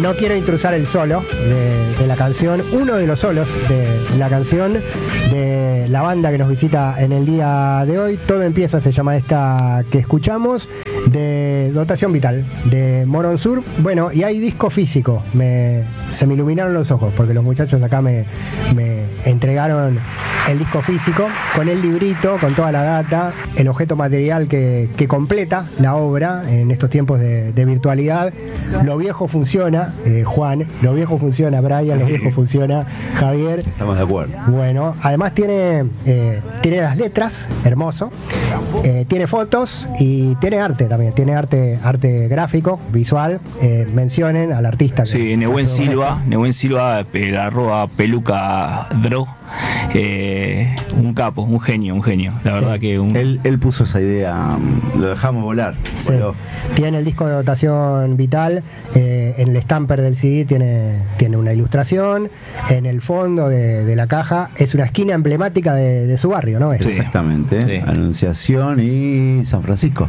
no quiero intrusar el solo de la canción, uno de los solos de la canción de la banda que nos visita en el día de hoy. Todo empieza, se llama esta que escuchamos, de Dotación Vital, de Morón Sur. Bueno, y hay disco físico. Se me iluminaron los ojos porque los muchachos acá me entregaron el disco físico con el librito, con toda la data, el objeto material que completa la obra en estos tiempos de virtualidad. Lo viejo funciona, Juan, lo viejo funciona, Brian, sí. Lo viejo funciona, Javier. Estamos de acuerdo. Bueno, además tiene las letras, hermoso, tiene fotos y tiene arte también, tiene arte gráfico, visual. Mencionen al artista. Sí, Nehuen Silva, @pelucadro. Un capo, un genio, la sí. Verdad que él puso esa idea, lo dejamos volar. Sí. Tiene el disco de Dotación Vital, en el stamper del CD tiene una ilustración, en el fondo de la caja es una esquina emblemática de su barrio, ¿no? Sí. Exactamente, sí. Anunciación y San Francisco.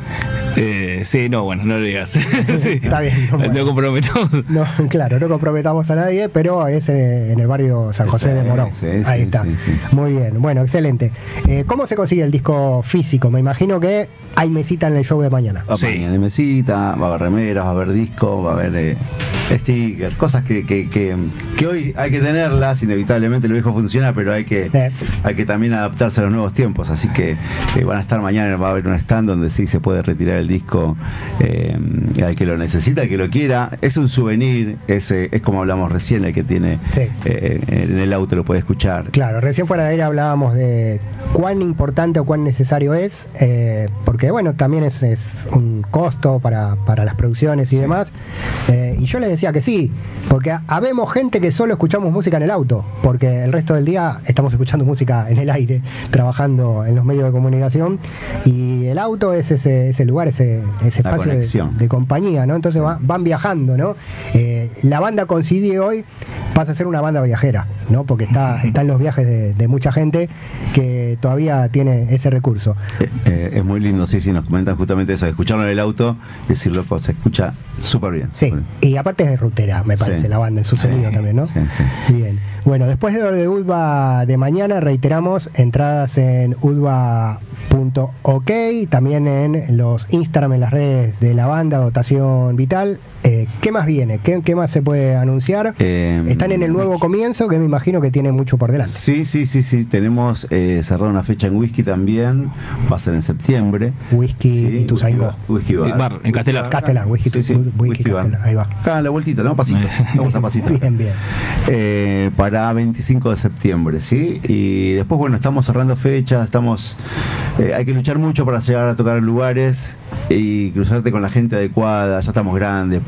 Sí, no, bueno, no lo digas. Sí. Está bien. No comprometamos. No, claro, no comprometamos a nadie, pero es en el barrio San José de Morón. Sí, ahí está. Sí. Muy bien, bueno, excelente. ¿Cómo se consigue el disco físico? Me imagino que hay mesita en el show de mañana. Sí. Hay mesita, va a haber remeras, va a haber disco, va a haber stickers, cosas que hoy hay que tenerlas, inevitablemente lo viejo funciona, pero hay que también adaptarse a los nuevos tiempos, así que van a estar mañana, va a haber un stand donde sí se puede retirar el disco al que lo necesita, al que lo quiera. Es un souvenir, es como hablamos recién, el que tiene en el auto lo puede escuchar. Claro, recién fuera de aire hablábamos de cuán importante o cuán necesario es, porque bueno, también es un costo para las producciones y demás, y yo les decía que sí, porque habemos gente que solo escuchamos música en el auto, porque el resto del día estamos escuchando música en el aire, trabajando en los medios de comunicación, y el auto es ese lugar, ese espacio de compañía, ¿no? Entonces van viajando, ¿no? La banda con CD hoy pasa a ser una banda viajera, ¿no? Porque está en los viajes de mucha gente que todavía tiene ese recurso. Es muy lindo, sí, nos comentan justamente eso, escucharlo en el auto, decir, loco, se escucha súper bien. Sí, y aparte es de rutera, me parece, la banda en su sonido también, ¿no? Sí. Bien. Bueno, después de lo de UDBA de mañana, reiteramos, entradas en udba.ok, también en los Instagram, en las redes de la banda, Dotación Vital. ¿Qué más viene? ¿Qué más se puede anunciar? Están en el nuevo comienzo, que me imagino que tiene mucho por delante. Sí. Tenemos cerrada una fecha en Whisky también, va a ser en septiembre. Whisky y Tuzaingó. Whisky Bar, en Castelar. Castelar, Whisky Castelar, ahí va. Acá a la vueltita, ¿no? Pasitos. Vamos a pasitos. Bien. Para 25 de septiembre, ¿sí? Y después, bueno, estamos cerrando fechas, hay que luchar mucho para llegar a tocar lugares y cruzarte con la gente adecuada. Ya estamos grandes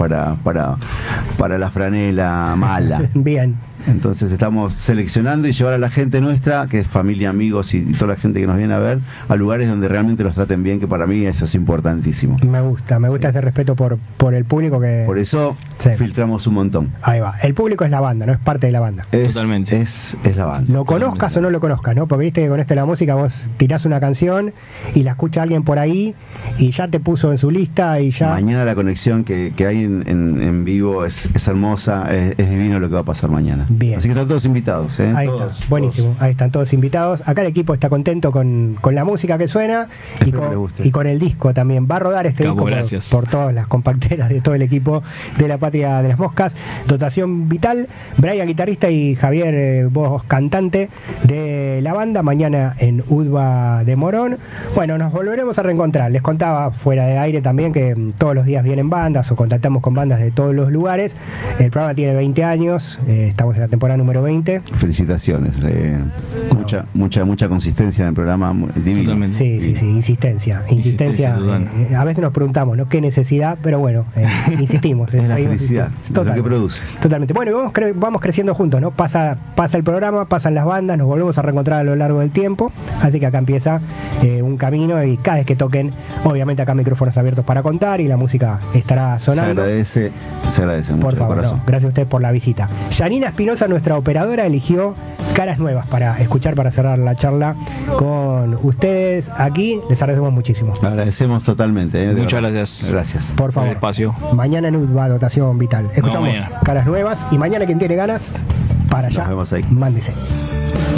para la franela mala. Bien. Entonces estamos seleccionando y llevar a la gente nuestra, que es familia, amigos y toda la gente que nos viene a ver, a lugares donde realmente los traten bien, que para mí eso es importantísimo. Me gusta ese respeto por el público que... Por eso filtramos un montón. Ahí va. El público es la banda, no es parte de la banda. Totalmente. Es la banda. Lo conozcas o no lo conozcas, ¿no? Porque viste que con esto de la música vos tirás una canción y la escucha alguien por ahí y ya te puso en su lista y ya... Mañana la conexión que hay en vivo es hermosa, es divino lo que va a pasar mañana. Bien. Así que están todos invitados, ¿eh? Ahí todos, está, buenísimo. Ahí están todos invitados. Acá el equipo está contento con la música que suena y con el disco también. Va a rodar este disco por todas las compacteras de todo el equipo de la Patria de las Moscas. Dotación Vital, Brian guitarrista y Javier voz cantante de la banda. Mañana en UDBA de Morón. Bueno, nos volveremos a reencontrar. Les contaba fuera de aire también que todos los días vienen bandas o contactamos con bandas de todos los lugares. El programa tiene 20 años, estamos en la temporada número 20. Felicitaciones, mucha consistencia en el programa, divino. Sí, insistencia. A veces nos preguntamos, ¿no? ¿Qué necesidad? Pero bueno, insistimos. Es la felicidad, lo que produce. Totalmente. Bueno, vamos creciendo juntos, ¿no? Pasa el programa, pasan las bandas, nos volvemos a reencontrar a lo largo del tiempo, así que acá empieza un camino y cada vez que toquen, obviamente acá micrófonos abiertos para contar y la música estará sonando. Se agradece mucho, por favor, de corazón. Gracias a usted por la visita. Yanina Espinosa, nuestra operadora, eligió caras nuevas para escuchar para cerrar la charla con ustedes aquí. Les agradecemos muchísimo. Agradecemos totalmente. Muchas gracias. Gracias. Por favor. El espacio. Mañana en UTBA, Dotación Vital. Escuchamos mañana. caras nuevas y mañana quien tiene ganas, para allá, Nos vemos ahí. mándese.